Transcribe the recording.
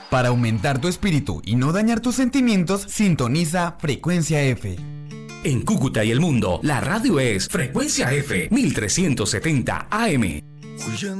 Para aumentar tu espíritu y no dañar tus sentimientos, sintoniza Frecuencia F. En Cúcuta y el mundo, la radio es Frecuencia F 1370 AM.